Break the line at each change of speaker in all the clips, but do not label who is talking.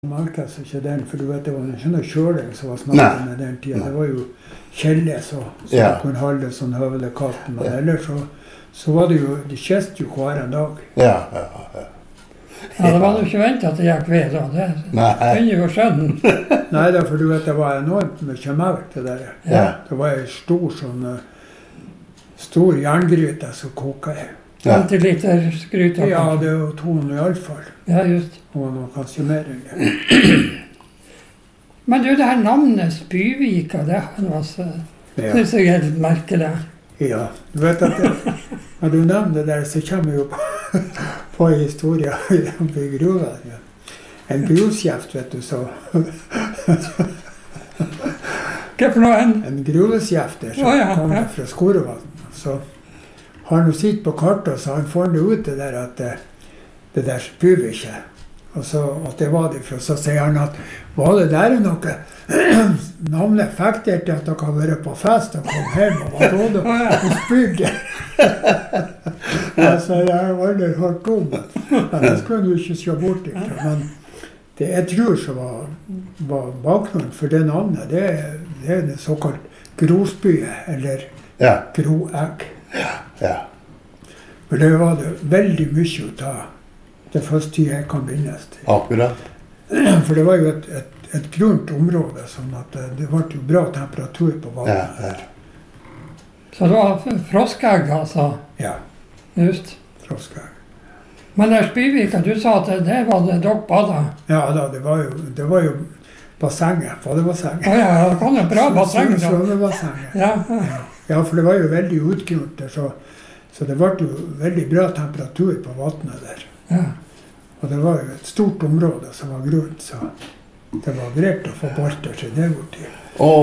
Malka så ikke den, for du vet det var en sånn kjøling som var snakket med den tiden. Det var jo kjelle så du kunne holde sånn høvelig kaldt. Men ellers så var det jo, det kjest jo hver en dag.
Ja,
det var jo ikke ventet at det gikk ved da. Det kunne jo skjønne.
Nei, for du vet det var enormt mye melk det der. Det var en stor jerngryte som koket.
50 liter skryt.
Ja, det er jo 200 i alle fall.
Ja, just.
Og noe kanskje mer enn det.
Men du, det her navnet Spyvika, det var så, synes jeg er litt merkelig.
Ja, du vet at når du nevner det der, så kommer jo på en historie om gruva. En gruvskjeft, vet du, så...
Hva for noe?
En gruveskjefter som kommer fra Skorevann. Så har han jo sitt på kartet, så han får det ut det der at det der Spyvika. Og så at det var det fra, så sier han at var det der noe navnet fekter til at dere har vært på fest og kom hjem og var råd og spydde. Altså, jeg har aldri hørt om det. Men det skulle du ikke se bort ifra. Men det jeg tror som var bakgrunnen for det navnet, det er det såkalt grosbye, eller groegg. For det var det veldig mye å ta. Det første jeg kan bindes til.
Akkurat.
For det var jo et grunt område, sånn at det var jo bra temperatur på vannet der.
Så det var froskegg, altså?
Ja.
Just.
Froskegg.
Men der Spyvika, du sa at det var det dere badet?
Ja da, det var jo bassenget, badebassenget.
Ja, det kom jo bra basseng da.
Svømmebassenget. Ja, for det var jo veldig utgrunt der, så det var jo veldig bra temperatur på vannet der.
Ja.
Og det var jo et stort område som var grunt, så det var greit å få bolter til det bort til.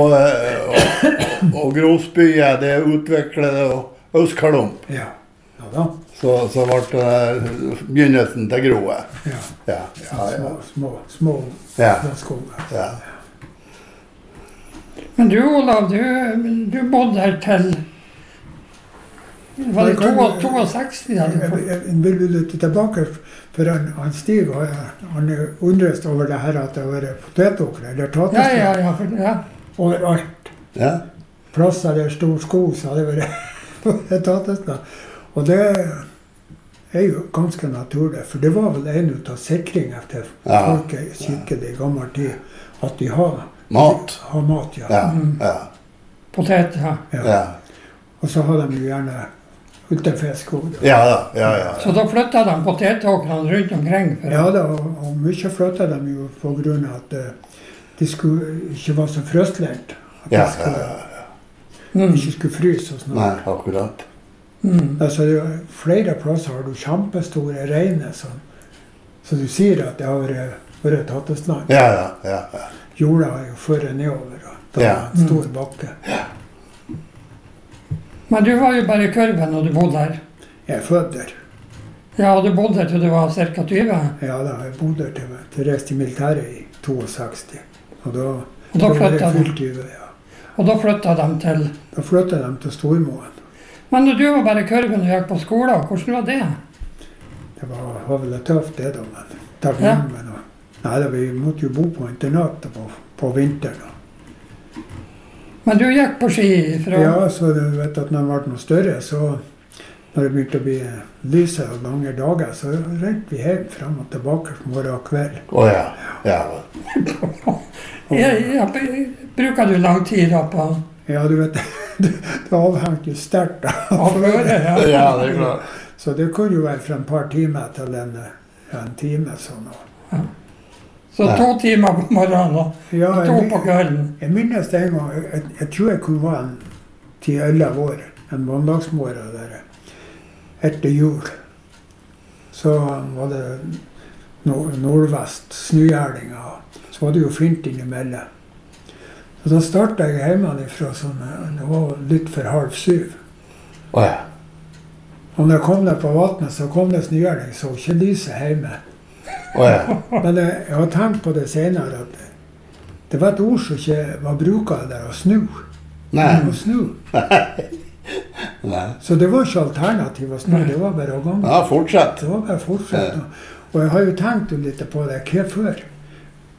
Og grosbye, det utviklet og Østkalump.
Ja da.
Så ble det begynnelsen til Groe.
Ja. Små skoger.
Ja.
Men du, Olav, du bodde her til... Var det 62?
Vil du lytte tilbake, for han Stig, han undres over det her at det har vært potetåkre, eller tateslag.
Ja.
Overalt.
Ja.
Plasser der stor sko, så har det vært tateslag. Og det er jo ganske naturlig, for det var vel en av sikringene til folket kikker i gammel tid, at de har mat.
Potet,
ja.
Og så har de jo gjerne utenfisk.
Ja.
Så da flyttet de potetåkrene rundt omkring?
Ja da, og mye flyttet de jo på grunn av at de skulle ikke være så frøstlendt. At de ikke skulle fryse og sånn.
Nei, akkurat.
Altså, flere plasser har du kjempestore reine, så du sier at det har vært tattesland.
Ja.
Jorda er jo førre nedover, og det er en stor bakke.
Men du var jo bare i Kørven når du bodde her.
Jeg er født der.
Ja, og du bodde der til du var ca. 20?
Ja da, jeg bodde der til jeg reiste i militæret i 62. Og
da flyttet de?
20, ja.
Og da flyttet de til?
Da flyttet de til Stormoen.
Men når du var bare i Kørven og gikk på skole, hvordan var det?
Det var vel tøft det da, men takk med noe. Nei, vi måtte jo bo på internat på vinteren.
Men du gikk på ski fra...
Ja, så du vet at når det ble noe større, så når det begynte å bli lyse og lange dager, så rent vi hjem frem og tilbake morgen og kveld.
Bruker du lang tid da på...
Ja, du vet, det avhengte jo sterkt
av føre.
Ja, det er klart.
Så det kunne jo være fra et par timer til en time sånn.
Så 2 timer på morgenen og 2 på kvelden.
Jeg minnes det en gang, jeg tror jeg kunne være 10-11 år, en mandagsmorgen der, etter jul. Så var det nordvest, snøgjerninger, så var det jo fint innimellom. Så da startet jeg hjemmefra sånn, det var litt for 6:30. Og når jeg kom ned på vannet, så kom det snøgjerning, så ikke lyset hjemme. Men jeg har tenkt på det senere at det var et ord som ikke var bruket der, å snu. Å snu. Så det var ikke alternativ å snu, det var bare å gå.
Ja, fortsett.
Det var bare fortsett. Og jeg har jo tenkt litt på det, hvorfor?